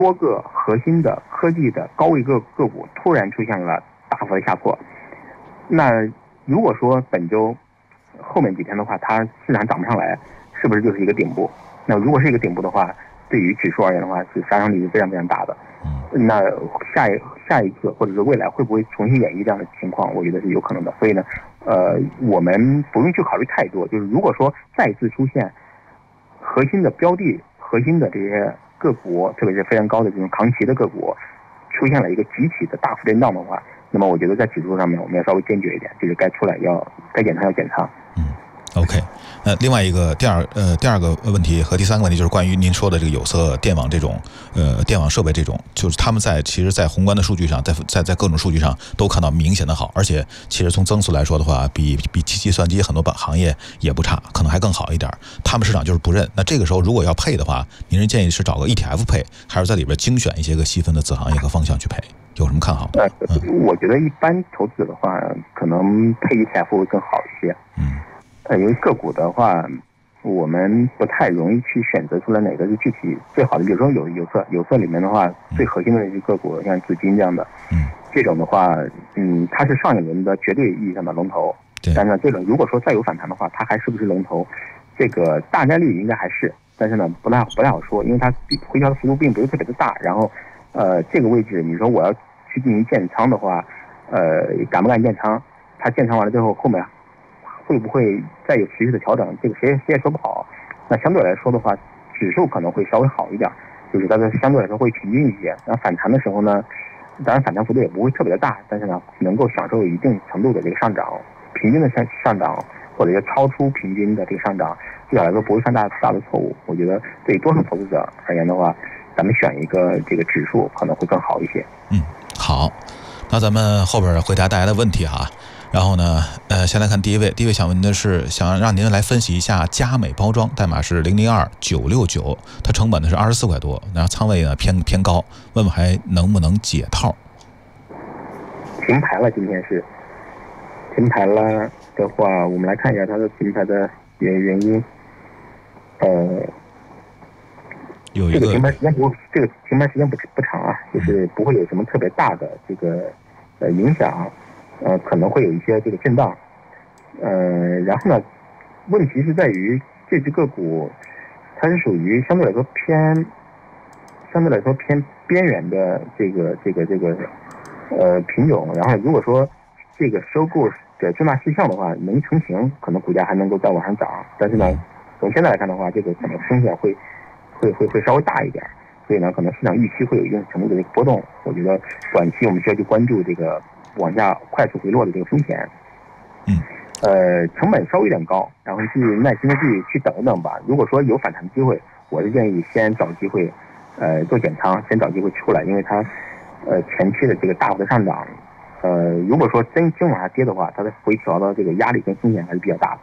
多个核心的科技的高位个股突然出现了大幅的下挫。那如果说本周后面几天的话，它市场涨不上来，是不是就是一个顶部？那如果是一个顶部的话，对于指数而言的话，是杀伤力是非常非常大的。那下一次或者是未来会不会重新演绎这样的情况？我觉得是有可能的。所以呢，我们不用去考虑太多。就是如果说再一次出现核心的标的、核心的这些个股，特别是非常高的这种扛旗的个股，出现了一个集体的大幅震荡的话，那么我觉得在指数上面我们要稍微坚决一点，就是该出来该减仓要减仓。 OK， 另外一个第二个问题和第三个问题就是关于您说的这个有色电网这种电网设备这种，就是他们其实在宏观的数据上，在各种数据上都看到明显的好，而且其实从增速来说的话，比计算机很多行业也不差，可能还更好一点。他们市场就是不认。那这个时候如果要配的话，您是建议是找个 ETF 配，还是在里边精选一些个细分的子行业和方向去配？有什么看好的？ 我觉得一般投资者的话，可能配 ETF 会更好一些。因为个股的话，我们不太容易去选择出来哪个是具体最好的。比如说有色里面的话，最核心的一些个股，像紫金这样的，这种的话，它是上一轮的绝对意义上的龙头。但是这种如果说再有反弹的话，它还是不是龙头？这个大概率应该还是，但是呢，不太好说，因为它回调的幅度并不是特别的大。然后，这个位置你说我要去进行建仓的话，敢不敢建仓？它建仓完了之后，后面会不会再有持续的调整？这个谁也说不好。那相对来说的话，指数可能会稍微好一点，就是它的相对来说会平均一些。然后反弹的时候呢，当然反弹幅度也不会特别的大，但是呢，能够享受一定程度的这个上涨，平均的上涨或者是超出平均的这个上涨，至少来说不会犯大的错误。我觉得对多数投资者而言的话，咱们选一个这个指数可能会更好一些。 好，那咱们后边回答大家的问题哈。然后呢，先来看第一位想问的是，想让您来分析一下佳美包装，代码是002969，它成本呢是24块多，然后仓位呢偏高，问问还能不能解套？ 停牌了，今天是停牌了的话，我们来看一下它的停牌的原因。 有一个这个停牌时间不长啊，就是不会有什么特别大的这个影响。可能会有一些这个震荡，然后呢，问题是在于这只个股，它是属于相对来说偏边缘的这个品种。然后如果说这个收购的重大事项的话能成型，可能股价还能够再往上涨。但是呢，从现在来看的话，这个可能风险会稍微大一点，所以呢，可能市场预期会有一定程度的这个波动。我觉得短期我们需要去关注这个往下快速回落的这个风险。成本稍微有点高，然后去耐心的去等一等吧。如果说有反弹的机会，我是建议先找机会做减仓，先找机会出来，因为它前期的这个大幅的上涨，如果说真往下跌的话，它的回调的这个压力跟风险还是比较大的。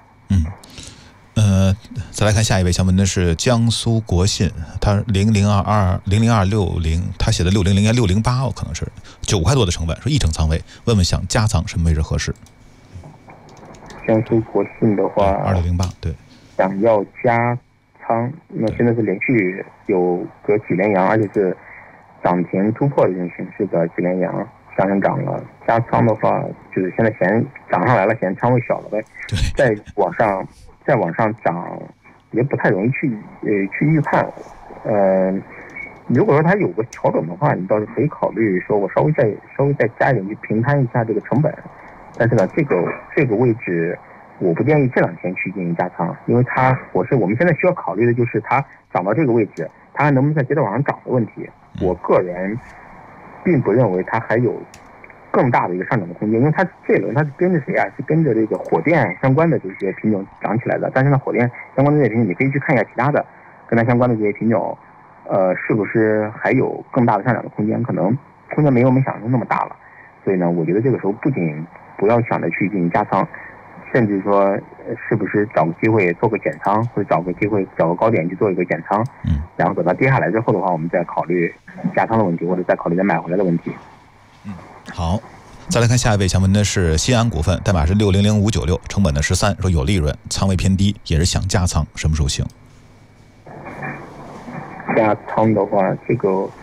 再来看下一位，想问的是江苏国信，他00260，他写的600应该608，可能是9块多的成本，说一成仓位，问问想加仓什么位置合适？ 江苏国信的话 2608，对， 想要加仓，那现在是连续有个几连阳，而且是涨停突破的这种形式的几连阳向上涨了。加仓的话，就是现在嫌涨上来了，嫌仓位小了呗，再往上涨也不太容易去预判。如果说它有个调整的话，你倒是可以考虑说我稍微再加一点去平摊一下这个成本。但是呢，这个位置我不建议这两天去进行加仓，因为我们现在需要考虑的就是它涨到这个位置，它还能不能再接着往上涨的问题。我个人并不认为它还有更大的一个上涨的空间，因为它这一轮它是跟着谁啊？是跟着这个火电相关的这些品种涨起来的。但是呢，火电相关的这些品种，你可以去看一下其他的跟它相关的这些品种，是不是还有更大的上涨的空间？可能空间没有我们想象中那么大了。所以呢，我觉得这个时候不仅不要想着去进行加仓，甚至说是不是找个机会做个减仓，或者找个高点去做一个减仓，然后等到跌下来之后的话，我们再考虑加仓的问题，或者再考虑再买回来的问题。 好，再来看下一位，想问的是新安股份，代码是600596，成本的13，说有利润，仓位偏低，也是想加仓，什么时候行？ 加仓的话，这个